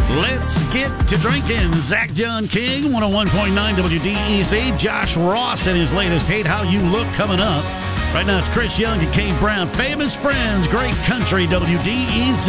Let's get to drinking. Zach John King, 101.9 WDEC. Josh Ross and his latest Hate How You Look coming up. Right now it's Chris Young and Kate Brown. Famous Friends, Great Country, WDEC.